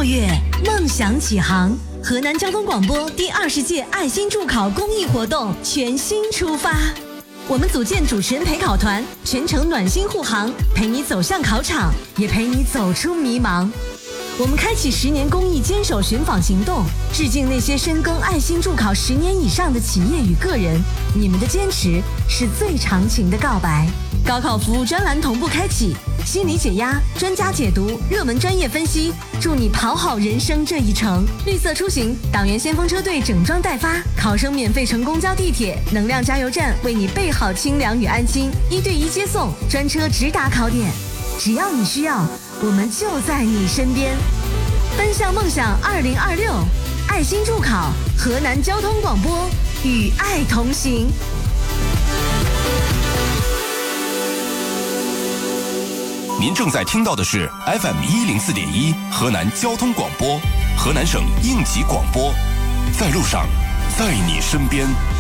6月，梦想起航，河南交通广播第20届爱心助考公益活动全新出发。我们组建主持人陪考团，全程暖心护航，陪你走向考场，也陪你走出迷茫。我们开启10年公益坚守寻访行动，致敬那些深耕爱心助考10年以上的企业与个人，你们的坚持是最长情的告白。高考服务专栏同步开启，心理解压、专家解读、热门专业分析，助你跑好人生这一程。绿色出行，党员先锋车队整装待发，考生免费乘公交地铁，能量加油站为你备好清凉与安心，1对1接送，专车直达考点。只要你需要，我们就在你身边。奔向梦想2026，爱心助考，河南交通广播与爱同行。 您正在听到的是 FM104.1 河南交通广播，河南省应急广播，在路上，在你身边。